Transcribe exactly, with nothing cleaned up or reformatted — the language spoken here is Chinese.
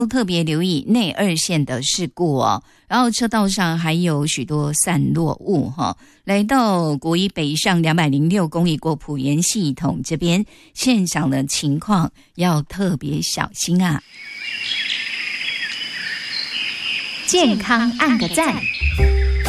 特别留意内二线的事故哦，然后车道上还有许多散落物哈。来到国一北上两百零六公里过埔盐系统这边，现场的情况要特别小心啊。 健康按个赞。